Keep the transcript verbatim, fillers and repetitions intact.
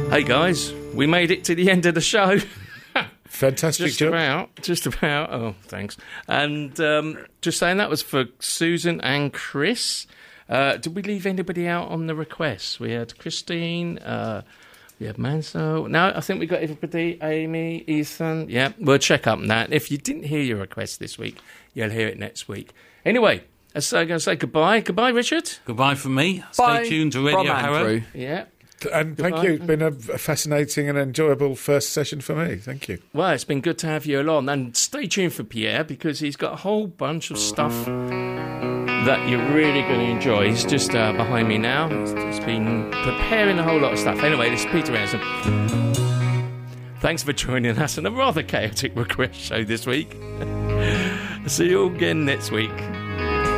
Hey guys, we made it to the end of the show. Fantastic just job. about, just about. Oh, thanks. And um, just saying that was for Susan and Chris. Uh, did we leave anybody out on the requests? We had Christine, uh, we had Manso. No, I think we got everybody. Amy, Ethan. Yeah, we'll check up on that. If you didn't hear your request this week, you'll hear it next week. Anyway, so I'm going to say goodbye. Goodbye, Richard. Goodbye from me. Bye. Stay tuned to Radio From Harrow. Andrew. Yeah. And thank Goodbye. you. It's been a fascinating and enjoyable first session for me. Thank you. Well, it's been good to have you along. And stay tuned for Pierre, because he's got a whole bunch of stuff that you're really going to enjoy. He's just uh, behind me now. He's, he's been preparing a whole lot of stuff. Anyway, this is Peter Anderson. Thanks for joining us on a rather chaotic request show this week. See you all again next week.